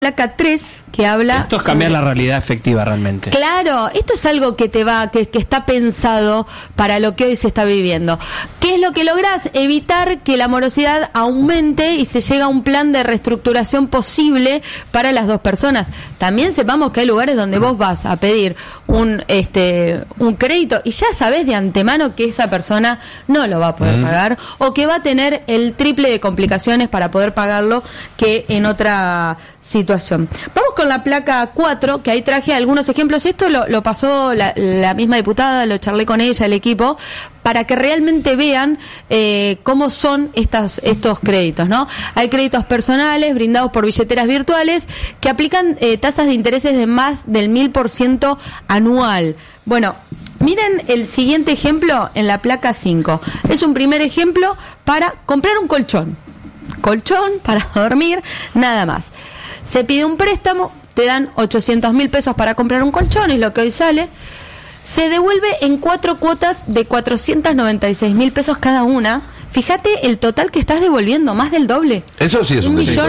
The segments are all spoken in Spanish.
placa 3 que habla... Esto es cambiar la realidad efectiva realmente. Claro, esto es algo que que está pensado para lo que hoy se está viviendo. ¿Qué es lo que lográs? Evitar que la morosidad aumente y se llega a un plan de reestructuración posible para las dos personas. También sepamos que hay lugares donde vos vas a pedir un crédito y ya sabés de antemano que esa persona no lo va a poder pagar o que va a tener el triple de complicaciones para poder pagarlo que en otra situación. Vamos con la placa 4, que ahí traje algunos ejemplos. Esto lo pasó la misma diputada, lo charlé con ella, el equipo, para que realmente vean cómo son estos créditos, ¿no? Hay créditos personales brindados por billeteras virtuales que aplican tasas de intereses de más del 1000% anual. Bueno, miren el siguiente ejemplo en la placa 5. Es un primer ejemplo para comprar un colchón. Colchón para dormir, nada más. Se pide un préstamo, te dan 800.000 pesos para comprar un colchón, es lo que hoy sale. Se devuelve en 4 cuotas de 496.000 pesos cada una. Fíjate el total que estás devolviendo, más del doble. Eso sí es un delito.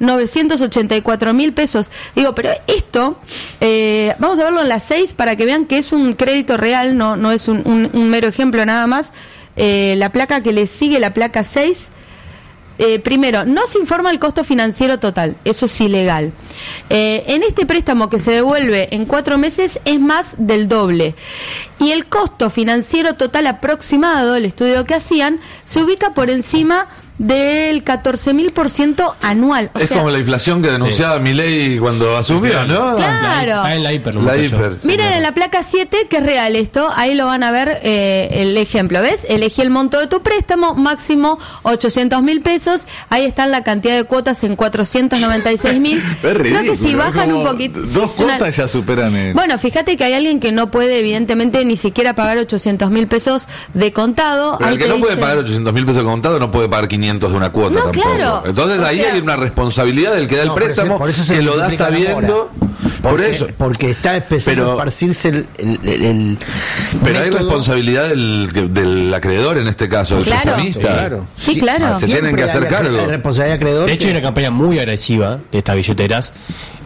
1.984.000 pesos. Digo, pero esto, vamos a verlo en la 6 para que vean que es un crédito real, no es un mero ejemplo nada más. La placa que le sigue, la placa 6. Primero, no se informa el costo financiero total, eso es ilegal. En este préstamo que se devuelve en 4 meses es más del doble. Y el costo financiero total aproximado, el estudio que hacían, se ubica por encima del 14.000% anual. Es como la inflación que denunciaba Milei cuando asumió, ¿no? Claro. Está en la hiper. Miren en la placa 7 que es real esto, ahí lo van a ver el ejemplo, ¿ves? Elegí el monto de tu préstamo, máximo 800.000 pesos, ahí están la cantidad de cuotas en 496.000. Creo que si bajan un poquito... Dos cuotas ya superan. Bueno, fíjate que hay alguien que no puede evidentemente ni siquiera pagar 800.000 pesos de contado. Pero el que no puede pagar 800.000 pesos de contado no puede pagar 500 de una cuota tampoco. Claro. Entonces ahí hay una responsabilidad del que da el préstamo, por eso se que lo da sabiendo. Porque está empezando a esparcirse el pero hay responsabilidad del acreedor en este caso, del prestamista. Claro. Sí, claro. Se tienen que hacer cargo. Hay responsabilidad de acreedor. De hecho, hay una campaña muy agresiva de estas billeteras,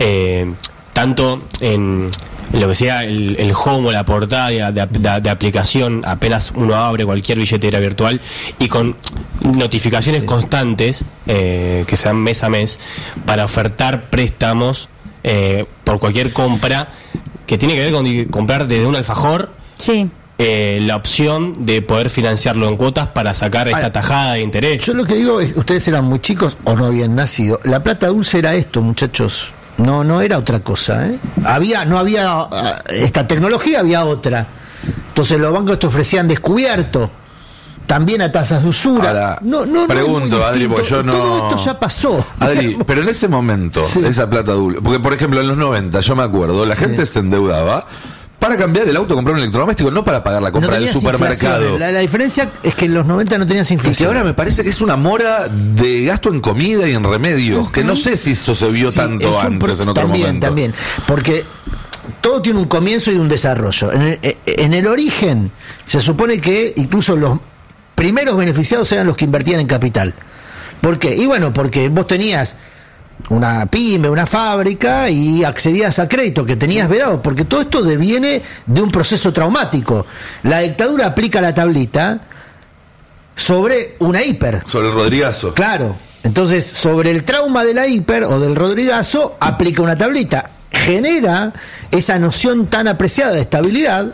tanto en lo que sea el home o la portada de aplicación, apenas uno abre cualquier billetera virtual, y con notificaciones constantes que se dan mes a mes para ofertar préstamos por cualquier compra que tiene que ver con comprar desde un alfajor. Sí. La opción de poder financiarlo en cuotas para sacar esta tajada de interés. Yo lo que digo es, ustedes eran muy chicos o no habían nacido. La plata dulce era esto, muchachos. No era otra cosa, ¿eh? No había esta tecnología, había otra. Entonces los bancos te ofrecían descubierto, también a tasas de usura. Ahora, pregunto, Adri, porque yo no... Todo esto ya pasó. Adri, pero en ese momento, esa plata dulce, porque por ejemplo en los 90, yo me acuerdo, la gente se endeudaba para cambiar el auto, comprar un electrodoméstico, no para pagar la compra del supermercado. La diferencia es que en los 90 no tenías inflación. Y que ahora me parece que es una mora de gasto en comida y en remedios, que no sé si eso se vio tanto antes, en otro momento. También, porque todo tiene un comienzo y un desarrollo. En el origen, se supone que incluso los primeros beneficiados eran los que invertían en capital. ¿Por qué? Y bueno, porque vos tenías una pyme, una fábrica, y accedías a crédito que tenías vedado, porque todo esto deviene de un proceso traumático. La dictadura aplica la tablita sobre una hiper. Sobre el Rodrigazo. Claro. Entonces, sobre el trauma de la hiper o del Rodrigazo, aplica una tablita. Genera esa noción tan apreciada de estabilidad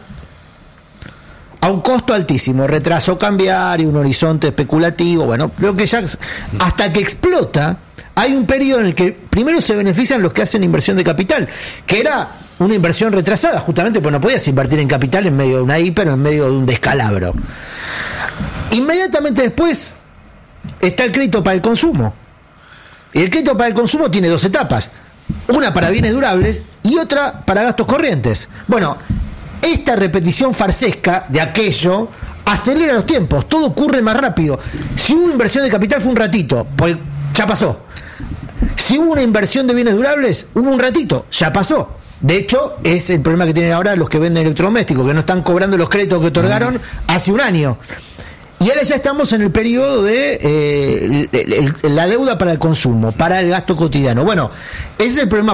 a un costo altísimo, retraso cambiario, un horizonte especulativo, bueno, creo que ya hasta que explota. Hay un periodo en el que primero se benefician los que hacen inversión de capital, que era una inversión retrasada, justamente porque no podías invertir en capital en medio de una hiper o en medio de un descalabro. Inmediatamente después está el crédito para el consumo. Y el crédito para el consumo tiene 2 etapas, una para bienes durables y otra para gastos corrientes. Bueno, esta repetición farsesca de aquello acelera los tiempos, todo ocurre más rápido. Si hubo inversión de capital fue un ratito, pues ya pasó. Si hubo una inversión de bienes durables, hubo un ratito, ya pasó. De hecho, es el problema que tienen ahora los que venden electrodomésticos, que no están cobrando los créditos que otorgaron hace un año. Y ahora ya estamos en el periodo de la deuda para el consumo, para el gasto cotidiano. Bueno, ese es el problema